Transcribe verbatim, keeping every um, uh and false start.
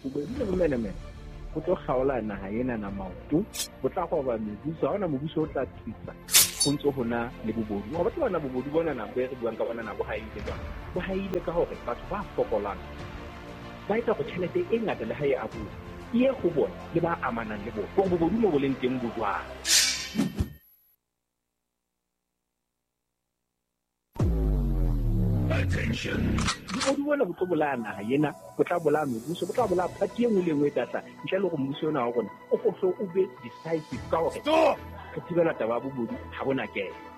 bobodu le bomenemene go tlo kgaola naga ena na maoto go tla go ba mebuso ona mobuso o tla thusa go ntse go na le bobodu go batla bana bobodu bona na be re buang ka bona na go haile ba go haile ka hore batho ba fokolang ba etsa go tšhelete e ngata le ha e abu ie go bona le ba amanang le bona go bobodu mo boleng teng botwa. Attention. Bobodu bona bo tlo bolaya naga ena bo tla bolaya mebuso bo tla bolaya phati e nngwe le nngwe e tlatla ntle le go mmuso ona wa rona o go hlo o be decisive ka hore Stop! go thibela taba ya bobodu ga bona kelo.